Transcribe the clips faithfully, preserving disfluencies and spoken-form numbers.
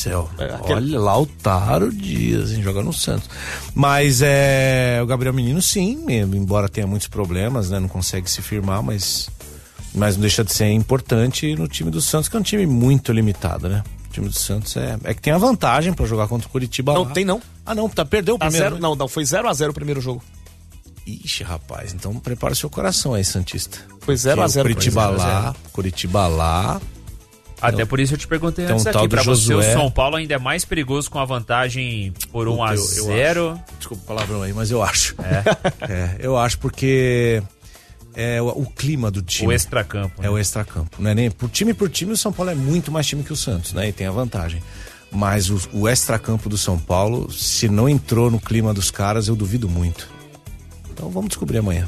céu. É, aquele... Olha, Lautaro Dias, hein, joga no Santos. Mas é, o Gabriel Menino, sim, embora tenha muitos problemas, né? Não consegue se firmar, mas, mas não deixa de ser importante no time do Santos, que é um time muito limitado, né? O time do Santos é, é que tem a vantagem pra jogar contra o Curitiba. Não lá. tem, não. Ah, não, tá, perdeu o tá primeiro. Zero, não, não, foi zero a zero o primeiro jogo. Ixi, rapaz, então prepara o seu coração aí, Santista. Foi zero a zero Curitiba lá, Curitiba lá. Até então, por isso eu te perguntei antes aqui, pra você, o São Paulo ainda é mais perigoso com a vantagem por um a zero. Desculpa o palavrão aí, mas eu acho. É, é eu acho porque é o, o clima do time. O extracampo. Né? É o extracampo. Não é nem por time por time, o São Paulo é muito mais time que o Santos, né? E tem a vantagem. Mas o, o extracampo do São Paulo, se não entrou no clima dos caras, eu duvido muito. Então vamos descobrir amanhã.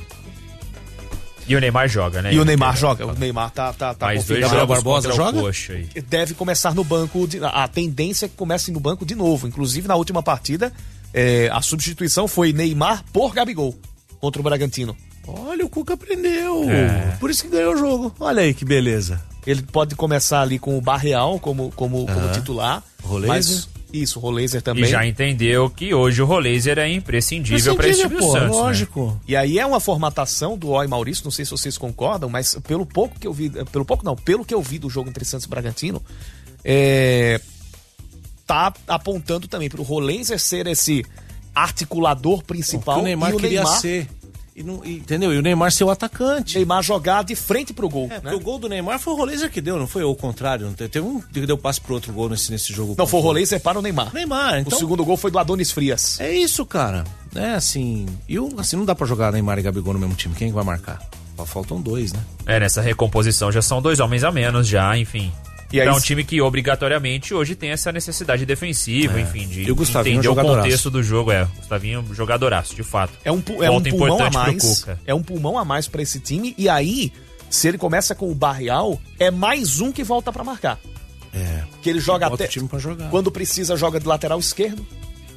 E o Neymar joga, né? E o Neymar joga. O Neymar tá, tá, tá Mas dois jogos Barbosa joga? Aí. Deve começar no banco. De, a tendência é que comece no banco de novo. Inclusive, na última partida, é, a substituição foi Neymar por Gabigol contra o Bragantino. Olha, o Cuca aprendeu. É. Por isso que ganhou o jogo. Olha aí que beleza. Ele pode começar ali com o Barreal como, como, como uhum. titular. Roleiser. Isso, o Roleiser também. E já entendeu que hoje o Roleiser é imprescindível para esse time do Santos, lógico. Né? E aí é uma formatação do Ó e Maurício, não sei se vocês concordam, mas pelo pouco que eu vi, pelo pouco não, pelo que eu vi do jogo entre Santos e Bragantino, é, tá apontando também pro Roleiser ser esse articulador principal. O Neymar e o queria Neymar ser. E não, e, entendeu? E o Neymar ser o atacante. Neymar jogar de frente pro gol. É, né? porque o gol do Neymar foi o Roleiser que deu, não foi? Ou o contrário? Não teve, teve um que deu passe pro outro gol nesse, nesse jogo. Não, foi o Roleiser para o Neymar. Neymar, então. O segundo gol foi do Adonis Frias. É isso, cara. É assim. E o, assim, não dá pra jogar Neymar e Gabigol no mesmo time. Quem vai marcar? Só faltam dois, né? É, nessa recomposição já são dois homens a menos, já, enfim. E aí, é um time que obrigatoriamente hoje tem essa necessidade defensiva, é. enfim, de entender o contexto do jogo. É, o Gustavinho jogadoraço, de fato. É um, é um pulmão a mais. É um pulmão a mais pra esse time. E aí, se ele começa com o Barreal, é mais um que volta pra marcar. É. Que ele joga até. O time pra jogar. Quando precisa, joga de lateral esquerdo.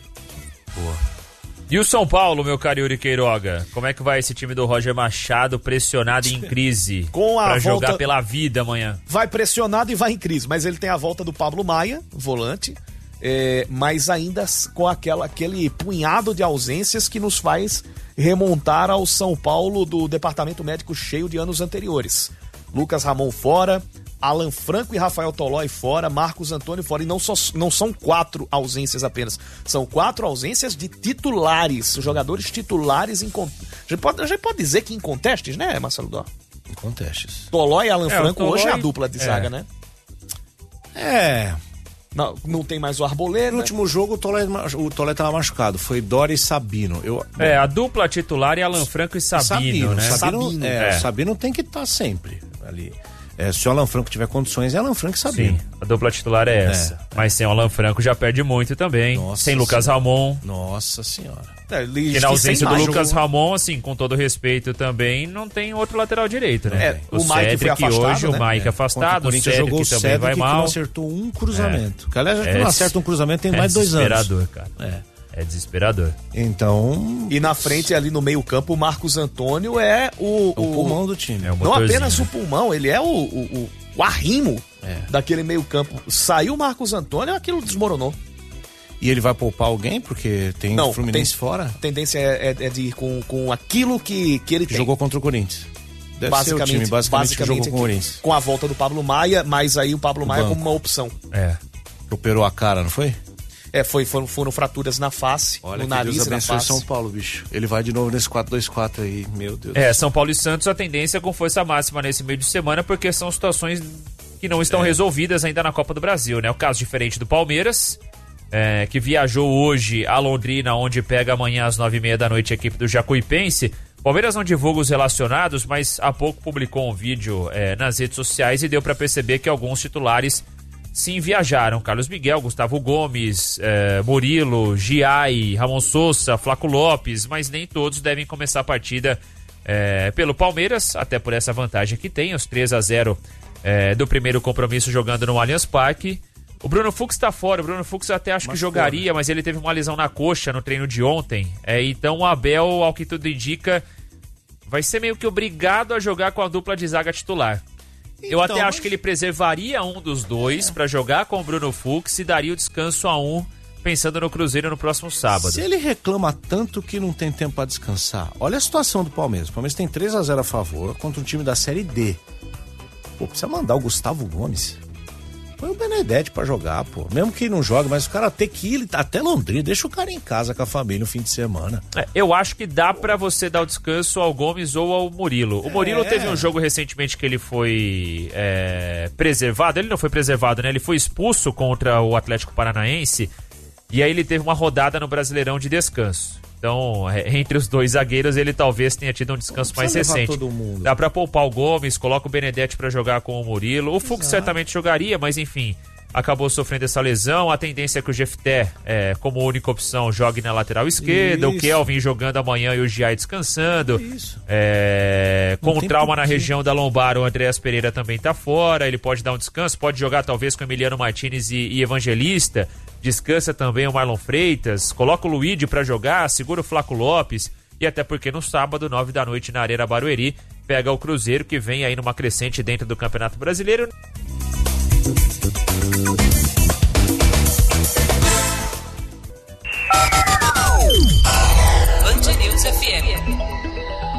Boa. E o São Paulo, meu caro Yuri Queiroga? Como é que vai esse time do Roger Machado pressionado e em crise? Com a pra volta... jogar pela vida amanhã. Vai pressionado e vai em crise, mas ele tem a volta do Pablo Maia, volante, é, mas ainda com aquela, aquele punhado de ausências que nos faz remontar ao São Paulo do departamento médico cheio de anos anteriores. Lucas Ramon fora, Alan Franco e Rafael Tolói fora, Marcos Antônio fora, e não, só, não são quatro ausências apenas, são quatro ausências de titulares, jogadores titulares em, já pode, já pode dizer que em contestes, né, Marcelo Dó? Em contestes. Tolói e Alan é, Franco Tolói... hoje é a dupla de zaga, é. né? É... Não, não tem mais o Arboleda. No último jogo o Tolé, o Tolé tava machucado, foi Dória e Sabino. Eu, é, a dupla titular é Alan Franco e Sabino, Sabino né? Sabino, Sabino, é, é. O Sabino tem que estar tá sempre ali. É, se o Alan Franco tiver condições, é Alan Franco e Sabino. Sim, a dupla titular é essa. É. Mas sem o Alan Franco já perde muito também. Nossa sem Lucas senhora. Ramon. Nossa senhora. É, e na ausência do Lucas jogou... Ramon, assim, com todo respeito também, não tem outro lateral direito, né? É, o, o Mike foi afastado, hoje, né? o Mike é. afastado, o Cédric jogou o também Cédric vai que mal. Que não acertou um cruzamento. É. Que, aliás, é, que não acerta um cruzamento tem é mais de dois anos. Desesperador, cara. É. É desesperador. Então... E na frente, ali no meio campo, o Marcos Antônio é o... O, o pulmão do time. É o não apenas o pulmão, ele é o, o, o, o arrimo é. daquele meio campo. Saiu o Marcos Antônio, aquilo desmoronou. E ele vai poupar alguém? Porque tem o Fluminense tem, fora? A tendência é, é, é de ir com, com aquilo que, que ele que tem. Jogou contra o Corinthians. Deve basicamente, ser o time, basicamente, basicamente jogou com o Corinthians. Com a volta do Pablo Maia, mas aí o Pablo o Maia banco. como uma opção. É. Operou a cara, não foi? É, foi, foram, foram fraturas na face, Olha, no nariz Deus e na face. São Paulo, bicho. Ele vai de novo nesse quatro dois quatro aí, meu Deus. É, São Paulo e Santos, a tendência é com força máxima nesse meio de semana, porque são situações que não estão é. resolvidas ainda na Copa do Brasil, né? O caso diferente do Palmeiras, é, que viajou hoje a Londrina, onde pega amanhã às nove e meia da noite a equipe do Jacuipense. Palmeiras não divulga os relacionados, mas há pouco publicou um vídeo é, nas redes sociais e deu para perceber que alguns titulares sim viajaram. Carlos Miguel, Gustavo Gomes, eh, Murilo, Giai, Ramon Sousa, Flaco Lopes, mas nem todos devem começar a partida eh, pelo Palmeiras, até por essa vantagem que tem, os três a zero eh, do primeiro compromisso jogando no Allianz Parque. O Bruno Fux tá fora, o Bruno Fux até acho mas que jogaria, fora. Mas ele teve uma lesão na coxa no treino de ontem, eh, então o Abel, ao que tudo indica, vai ser meio que obrigado a jogar com a dupla de zaga titular. Eu Então, até mas- acho que ele preservaria um dos dois pra jogar com o Bruno Fux e daria o descanso a um, pensando no Cruzeiro no próximo sábado. Se ele reclama tanto que não tem tempo pra descansar, olha a situação do Palmeiras. O Palmeiras tem três a zero a favor contra um time da Série D. Pô, precisa mandar o Gustavo Gomes. Põe o Benedetti pra jogar, pô. Mesmo que ele não joga, mas o cara tem que ir até Londrina. Deixa o cara em casa com a família no fim de semana. É, eu acho que dá pra você dar o descanso ao Gomes ou ao Murilo. O Murilo É. teve um jogo recentemente que ele foi é, preservado. Ele não foi preservado, né? Ele foi expulso contra o Atlético Paranaense. E aí ele teve uma rodada no Brasileirão de descanso. Então, é, entre os dois zagueiros, ele talvez tenha tido um descanso mais precisa levar recente. todo mundo. Dá pra poupar o Gomes, coloca o Benedetti pra jogar com o Murilo. O Fux certamente jogaria, mas enfim, acabou sofrendo essa lesão. A tendência é que o Jefté, é, como única opção, jogue na lateral esquerda. Isso. O Kelvin jogando amanhã e o Giai descansando. Isso. É, Não com tem trauma na porquê. região da lombar, o Andreas Pereira também tá fora. Ele pode dar um descanso, pode jogar talvez com Emiliano Martinez e, e Evangelista. Descansa também o Marlon Freitas, coloca o Luigi pra jogar, segura o Flaco Lopes, e até porque no sábado, nove da noite, na Arena Barueri, pega o Cruzeiro, que vem aí numa crescente dentro do Campeonato Brasileiro. Band News F M.